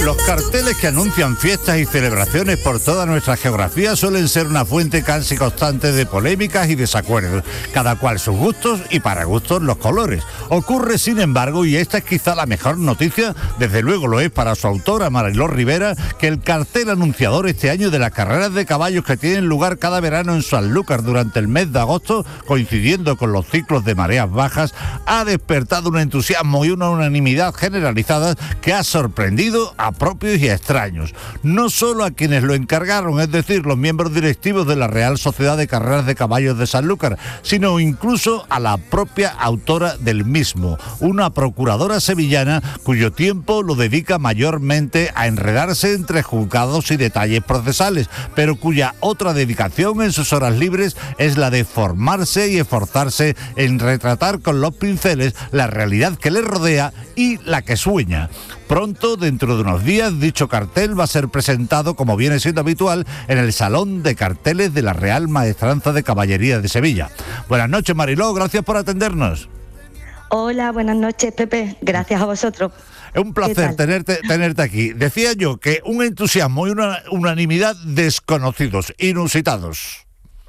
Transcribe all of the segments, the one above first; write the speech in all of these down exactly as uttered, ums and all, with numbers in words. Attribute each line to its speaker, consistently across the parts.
Speaker 1: Los carteles que anuncian fiestas y celebraciones por toda nuestra geografía suelen ser una fuente casi constante de polémicas y desacuerdos, cada cual sus gustos y para gustos los colores. Ocurre, sin embargo, y esta es quizá la mejor noticia, desde luego lo es para su autora Mariló Rivera, que el cartel anunciador este año de las carreras de caballos que tienen lugar cada verano en Sanlúcar durante el mes de agosto, coincidiendo con los ciclos de mareas bajas, ha despertado un entusiasmo y una unanimidad generalizada que ha sorprendido a propios y a extraños. No solo a quienes lo encargaron, es decir, los miembros directivos de la Real Sociedad de Carreras de Caballos de Sanlúcar, sino incluso a la propia autora del mismo, una procuradora sevillana cuyo tiempo lo dedica mayormente a enredarse entre juzgados y detalles procesales, pero cuya otra dedicación en sus horas libres es la de formarse y esforzarse en retratar con los pinceles la realidad que le rodea y la que sueña. Pronto, dentro de unos días, dicho cartel va a ser presentado, como viene siendo habitual, en el Salón de Carteles de la Real Maestranza de Caballería de Sevilla. Buenas noches, Mariló, gracias por atendernos.
Speaker 2: Hola, buenas noches, Pepe, gracias a vosotros.
Speaker 1: Es un placer tenerte, tenerte aquí. Decía yo que un entusiasmo y una unanimidad desconocidos, inusitados.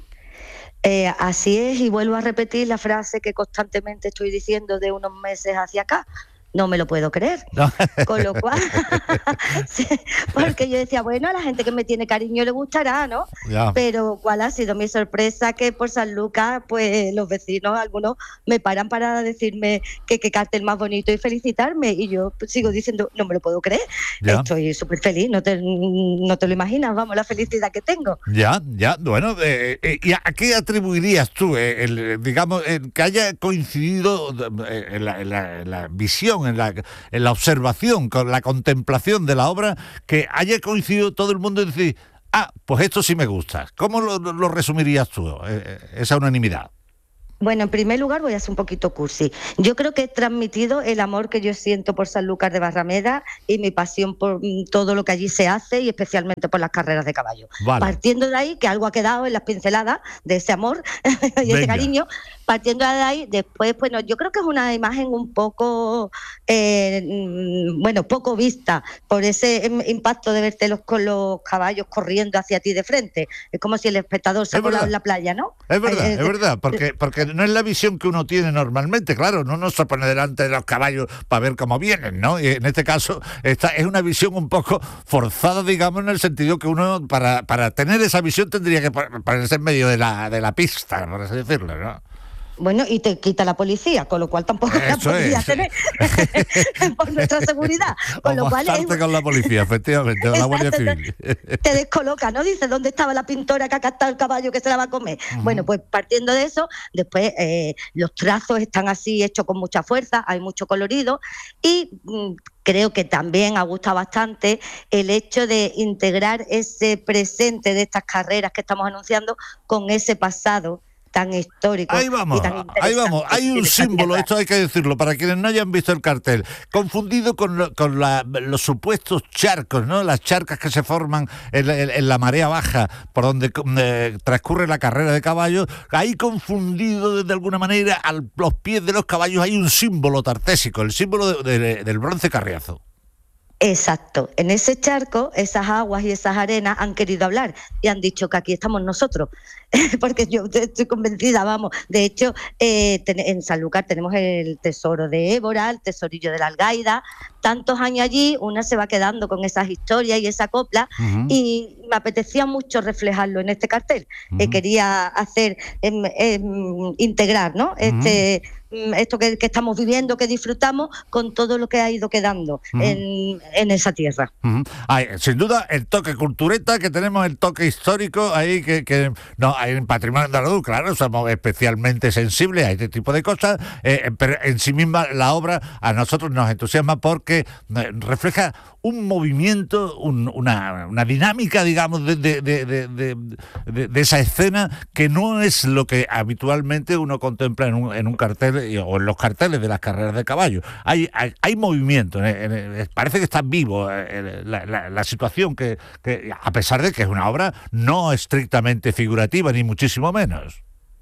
Speaker 2: Eh, así es, y vuelvo a repetir la frase que constantemente estoy diciendo de unos meses hacia acá. No me lo puedo creer. No. Con lo cual, sí, porque yo decía, bueno, a la gente que me tiene cariño le gustará, ¿no? Ya. Pero ¿cuál ha sido mi sorpresa? Que por Sanlúcar, pues los vecinos, algunos, me paran para decirme que qué cartel más bonito y felicitarme. Y yo pues, sigo diciendo, no me lo puedo creer. Ya. Estoy súper feliz, no te, no te lo imaginas, vamos, la felicidad que tengo.
Speaker 1: Ya, ya, bueno, eh, eh, ¿y a qué atribuirías tú, eh, el, digamos, el que haya coincidido en la, en la, en la visión, En la, en la observación, con la contemplación de la obra, que haya coincidido todo el mundo en decir, ah, pues esto sí me gusta? ¿Cómo lo, lo resumirías tú, eh, esa unanimidad?
Speaker 2: Bueno, en primer lugar voy a ser un poquito cursi. Yo creo que he transmitido el amor que yo siento por Sanlúcar de Barrameda y mi pasión por todo lo que allí se hace y especialmente por las carreras de caballo. Vale. Partiendo de ahí, que algo ha quedado en las pinceladas de ese amor y Venga. ese cariño, partiendo de ahí, después, bueno, yo creo que es una imagen un poco, eh, bueno, poco vista por ese impacto de verte los, con los caballos corriendo hacia ti de frente. Es como si el espectador se ha colado en la playa, ¿no?
Speaker 1: Es verdad, eh, es verdad, porque, porque no es la visión que uno tiene normalmente, claro, no nos se pone delante de los caballos para ver cómo vienen, ¿no? Y en este caso esta es una visión un poco forzada, digamos, en el sentido que uno para, para tener esa visión tendría que ponerse en medio de la, de la pista, por así decirlo, ¿no?
Speaker 2: Bueno, y te quita la policía, con lo cual tampoco la podría tener por nuestra seguridad. Con lo cual es...
Speaker 1: con la policía, efectivamente, con la Guardia Civil.
Speaker 2: Te descoloca, ¿no? Dice, ¿dónde estaba la pintora que ha captado el caballo que se la va a comer? Uh-huh. Bueno, pues partiendo de eso, después eh, los trazos están así hechos con mucha fuerza, hay mucho colorido y... Mmm, creo que también ha gustado bastante el hecho de integrar ese presente de estas carreras que estamos anunciando con ese pasado tan histórico.
Speaker 1: Ahí vamos, ahí vamos. Hay un símbolo, esto hay que decirlo, para quienes no hayan visto el cartel, confundido con, lo, con la, los supuestos charcos, ¿no? Las charcas que se forman en, en, en la marea baja, por donde eh, transcurre la carrera de caballos. Ahí confundido de alguna manera, a los pies de los caballos hay un símbolo tartésico, el símbolo de, de, del bronce Carriazo.
Speaker 2: Exacto, en ese charco, esas aguas y esas arenas han querido hablar y han dicho que aquí estamos nosotros, porque yo estoy convencida, vamos, de hecho eh, ten, en Sanlúcar tenemos el tesoro de Évora, el tesorillo de la Algaida, tantos años allí, una se va quedando con esas historias y esa copla, uh-huh. y me apetecía mucho reflejarlo en este cartel, uh-huh. eh, quería hacer, eh, eh, integrar, ¿no? Este... Uh-huh. esto que, que estamos viviendo, que disfrutamos, con todo lo que ha ido quedando uh-huh. en, en esa tierra.
Speaker 1: Uh-huh. Ay, sin duda, el toque cultureta, que tenemos el toque histórico ahí, que, que no, hay en Patrimonio Andaluz, claro, somos especialmente sensibles a este tipo de cosas, eh, pero en sí misma la obra a nosotros nos entusiasma porque refleja un movimiento, un, una, una dinámica, digamos, de, de, de, de, de, de esa escena que no es lo que habitualmente uno contempla en un, en un cartel o en los carteles de las carreras de caballo. Hay, hay, hay movimiento, parece que está vivo la, la, la situación, que, que a pesar de que es una obra no estrictamente figurativa, ni muchísimo menos.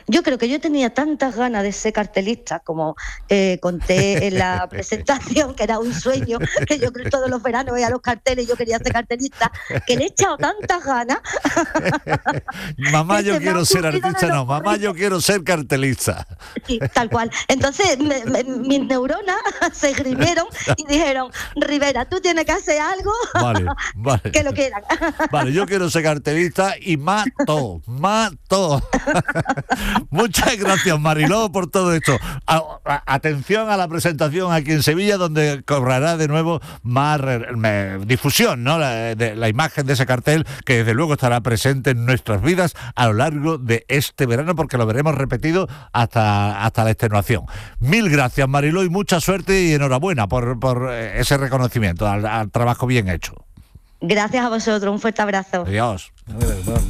Speaker 2: Yo creo que yo tenía tantas ganas de ser cartelista, como eh, conté en la presentación, que era un sueño, que yo creo que todos los veranos veía los carteles y yo quería ser cartelista, que le he echado tantas ganas.
Speaker 1: Mamá, yo quiero ser artista, no, mamá, yo quiero ser cartelista.
Speaker 2: Sí, tal cual. Entonces me, me, mis neuronas se grimieron y dijeron, Rivera, tú tienes que hacer algo
Speaker 1: vale, vale.
Speaker 2: que lo quieran.
Speaker 1: Vale, yo quiero ser cartelista y mato, mato. Muchas gracias, Mariló, por todo esto. A, a, atención a la presentación aquí en Sevilla, donde cobrará de nuevo más re, me, difusión, ¿no? La, de, la imagen de ese cartel, que desde luego estará presente en nuestras vidas a lo largo de este verano, porque lo veremos repetido hasta, hasta la extenuación. Mil gracias, Mariló, y mucha suerte y enhorabuena por, por ese reconocimiento al, al trabajo bien hecho.
Speaker 2: Gracias a vosotros, un fuerte abrazo.
Speaker 1: Adiós.